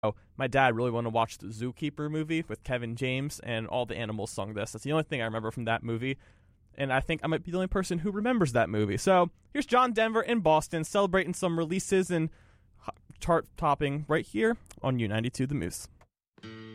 My dad really wanted to watch the Zookeeper movie with Kevin James, and all the animals sung this. That's the only thing I remember from that movie. And I think I might be the only person who remembers that movie. So here's John Denver in Boston celebrating some releases and chart topping right here on U92 The Moose.